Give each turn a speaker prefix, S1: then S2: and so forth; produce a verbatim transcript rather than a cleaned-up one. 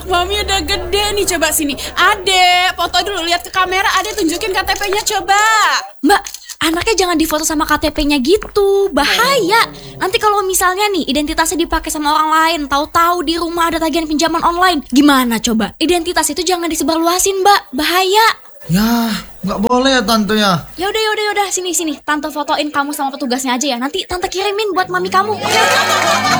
S1: anak mami udah gede nih, coba sini. Ade, foto dulu, lihat ke kamera. Ade tunjukin K T P-nya coba.
S2: Mbak, anaknya jangan difoto sama K T P-nya gitu, bahaya. Nanti kalau misalnya nih identitasnya dipakai sama orang lain, tahu-tahu di rumah ada tagihan pinjaman online, gimana coba? Identitas itu jangan disebarluasin, Mbak, bahaya.
S3: Ya, nggak boleh ya tante ya.
S2: Ya udah, ya udah, ya udah, sini sini, tante fotoin kamu sama petugasnya aja ya. Nanti tante kirimin buat mami kamu.